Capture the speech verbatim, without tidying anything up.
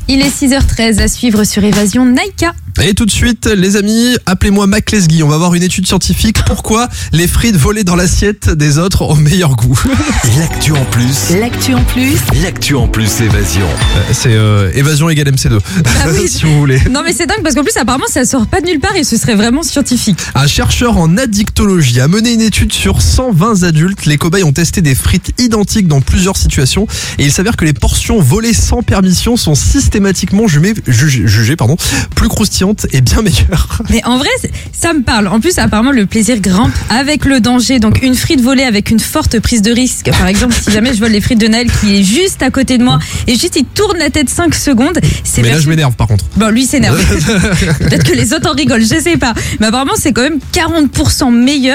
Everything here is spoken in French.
Il est six heures treize à suivre sur Évasion Naïka. Et tout de suite, les amis, appelez-moi Mac Lesguy. On va voir une étude scientifique. Pourquoi les frites volées dans l'assiette des autres ont meilleur goût. L'actu en plus. L'actu en plus. L'actu en plus Évasion. Euh, C'est euh, Évasion égale M C deux, Ah oui. si vous voulez. Non mais c'est dingue parce qu'en plus apparemment ça sort pas de nulle part et ce serait vraiment scientifique. Un chercheur en addictologie a mené une étude sur cent vingt adultes. Les cobayes ont testé des frites identiques dans plusieurs situations et il s'avère que les portions volées sans permission sont systématiquement jugées, jugées, jugées pardon, plus croustillantes et bien meilleures. Mais en vrai c'est- ça me parle. En plus apparemment le plaisir grimpe avec le danger. Donc une frite volée avec une forte prise de risque. Par exemple si jamais je vole les frites de Naël qui est juste à côté de moi et juste il tourne la tête cinq secondes. C'est Mais là, versus- je m'énerve par contre. Bon, lui s'énerve. Peut-être que les autres en rigolent, je sais pas. Mais apparemment, c'est quand même quarante pour cent meilleur.